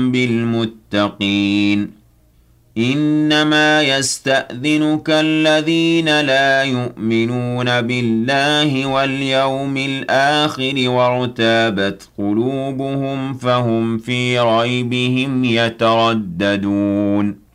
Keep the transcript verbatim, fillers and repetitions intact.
بالمتقين إنما يستأذنك الذين لا يؤمنون بالله واليوم الآخر وارتابت قلوبهم فهم في ريبهم يترددون